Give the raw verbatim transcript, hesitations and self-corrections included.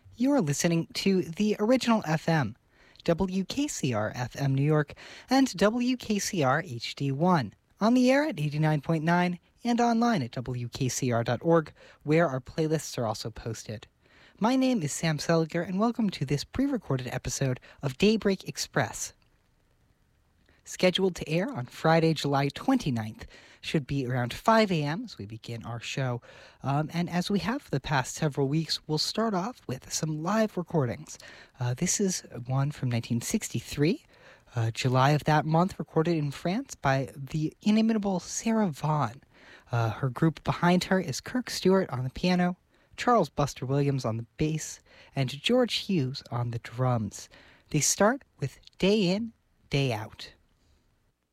You're listening to the Original F M, W K C R F M New York, and W K C R H D one, on the air at eighty-nine point nine and online at W K C R dot org, where our playlists are also posted. My name is Sam Seliger, and welcome to this pre-recorded episode of Daybreak Express. Scheduled to air on Friday, July twenty-ninth, should be around five a.m. as we begin our show. Um, and as we have for the past several weeks, we'll start off with some live recordings. Uh, this is one from nineteen sixty-three, uh, July of that month, recorded in France by the inimitable Sarah Vaughan. Uh, her group behind her is Kirk Stewart on the piano, Charles Buster Williams on the bass, and George Hughes on the drums. They start with Day In, Day Out.